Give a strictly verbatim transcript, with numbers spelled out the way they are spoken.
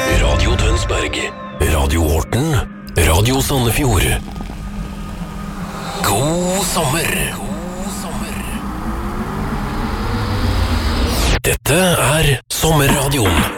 Radio Tønsberg, Radio Horten, Radio Sandefjord. God sommer. God sommer. Dette er Sommerradioen.